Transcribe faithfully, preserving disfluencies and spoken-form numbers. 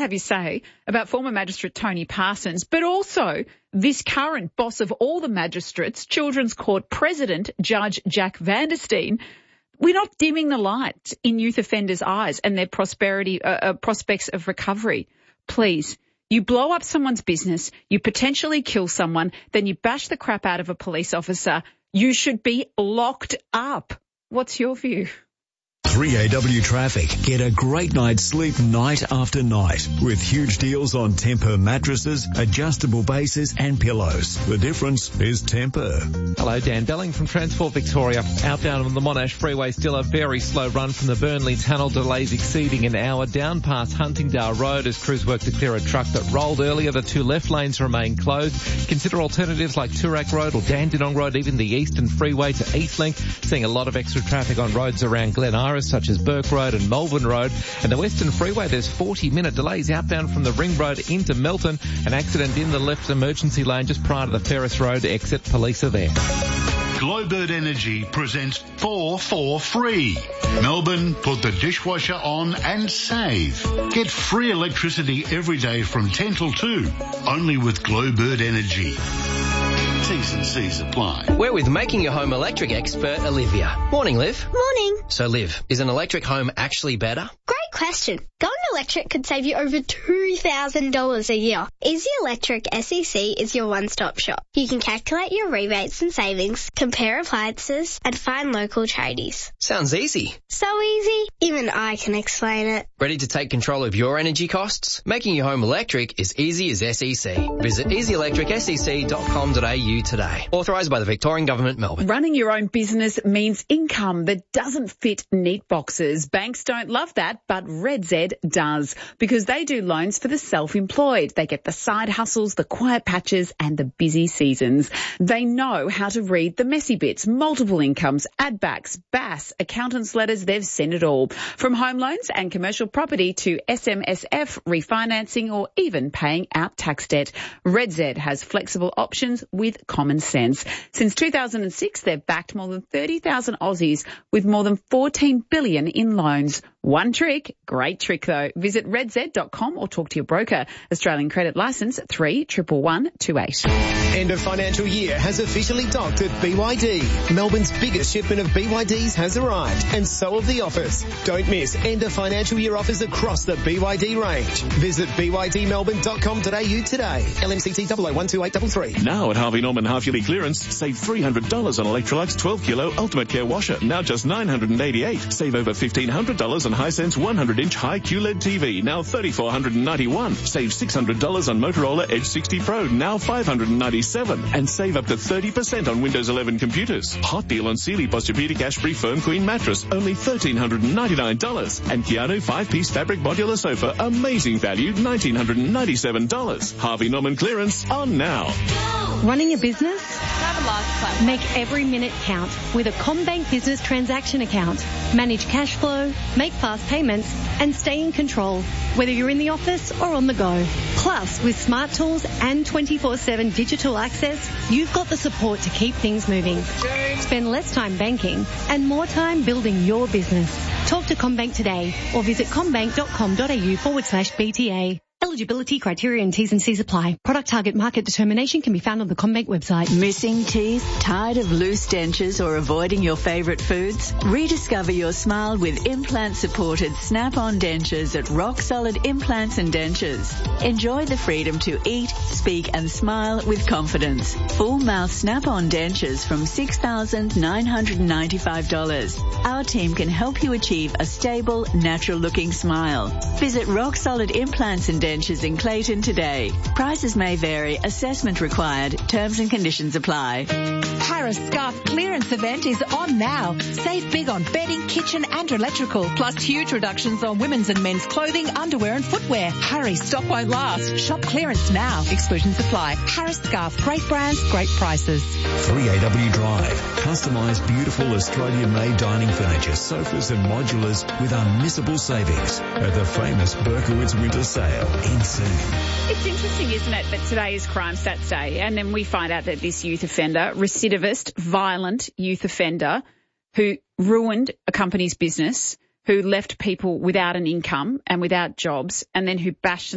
have you say about former magistrate Tony Parsons, but also this current boss of all the magistrates, Children's Court President, Judge Jack Vandersteen. We're not dimming the light in youth offenders' eyes and their prosperity uh, uh, prospects of recovery. Please, you blow up someone's business, you potentially kill someone, then you bash the crap out of a police officer. You should be locked up. What's your view? three A W Traffic. Get a great night's sleep night after night with huge deals on Temper mattresses, adjustable bases and pillows. The difference is Temper. Hello, Dan Belling from Transport Victoria. Outbound on the Monash Freeway, still a very slow run from the Burnley Tunnel, delays exceeding an hour. Down past Huntingdale Road as crews work to clear a truck that rolled earlier. The two left lanes remain closed. Consider alternatives like Toorak Road or Dandenong Road, even the Eastern Freeway to Eastlink. Seeing a lot of extra traffic on roads around Glen Iris, such as Burke Road and Melbourne Road. And the Western Freeway, there's forty minute delays outbound from the Ring Road into Melton. An accident in the left emergency lane just prior to the Ferris Road exit. Police are there. Glowbird Energy presents four for free. Melbourne, put the dishwasher on and save. Get free electricity every day from ten till two, only with Glowbird Energy. T's and C's apply. We're with Making Your Home electric expert Olivia. Morning, Liv. Morning. So, Liv, is an electric home actually better? Great question. Going electric could save you over two thousand dollars a year. Easy Electric S E C is your one-stop shop. You can calculate your rebates and savings, compare appliances, and find local tradies. Sounds easy. So easy, even I can explain it. Ready to take control of your energy costs? Making your home electric is easy as S E C. Visit easy electric s e c dot com dot a u today. Authorised by the Victorian Government, Melbourne. Running your own business means income that doesn't fit neat boxes. Banks don't love that, but Red Z does, because they do loans for the self-employed. They get the side hustles, the quiet patches, and the busy seasons. They know how to read the messy bits, multiple incomes, add backs, B A S, accountant's letters, they've seen it all. From home loans and commercial property to S M S F, refinancing, or even paying out tax debt. Red Z has flexible options with common sense. Since two thousand six, they've backed more than thirty thousand Aussies with more than fourteen billion dollars in loans. One trick, great trick though. Visit red z dot com or talk to your broker. Australian credit licence three one one one two eight. End of financial year has officially docked at B Y D. Melbourne's biggest shipment of B Y Ds has arrived, and so have the offers. Don't miss end of financial year offers across the B Y D range. Visit b y d melbourne dot com dot a u today. L M C T zero zero one two eight three three. Now at Harvey Norman half-yearly clearance, save three hundred dollars on Electrolux twelve kilo Ultimate Care washer, now just nine hundred eighty-eight dollars. Save over fifteen hundred dollars on Hisense one hundred inch high Q L E D T V, now three thousand four hundred ninety-one dollars. Save six hundred dollars on Motorola Edge sixty Pro, now five hundred ninety-seven dollars. And save up to thirty percent on Windows eleven computers. Hot deal on Sealy Posturepedic Ash-Free Firm Queen mattress, only one thousand three hundred ninety-nine dollars. And Keanu five-piece fabric modular sofa, amazing value, one thousand nine hundred ninety-seven dollars. Harvey Norman clearance on now. Running a business? Make every minute count with a CommBank Business Transaction Account. Manage cash flow, make fast payments, and stay in control, whether you're in the office or on the go. Plus, with smart tools and twenty-four seven digital access, you've got the support to keep things moving. Spend less time banking and more time building your business. Talk to CommBank today or visit commbank dot com dot a u forward slash B T A. Eligibility criteria and T's and C's apply. Product target market determination can be found on the CommBank website. Missing teeth? Tired of loose dentures or avoiding your favourite foods? Rediscover your smile with implant-supported Snap-on dentures at Rock Solid Implants and Dentures. Enjoy the freedom to eat, speak and smile with confidence. Full mouth Snap-on dentures from six thousand nine hundred ninety-five dollars. Our team can help you achieve a stable, natural-looking smile. Visit Rock Solid Implants and Dentures in Clayton today. Prices may vary. Assessment required. Terms and conditions apply. Harris Scarf clearance event is on now. Save big on bedding, kitchen and electrical, plus huge reductions on women's and men's clothing, underwear and footwear. Hurry, stock won't last. Shop clearance now. Exclusions apply. Harris Scarf, great brands, great prices. three A W Drive. Customised beautiful Australian-made dining furniture, sofas and modulars with unmissable savings at the famous Berkowitz Winter Sale. Insane. It's interesting, isn't it, that today is Crime Stats Day, and then we find out that this youth offender, recidivist, violent youth offender who ruined a company's business, who left people without an income and without jobs, and then who bashed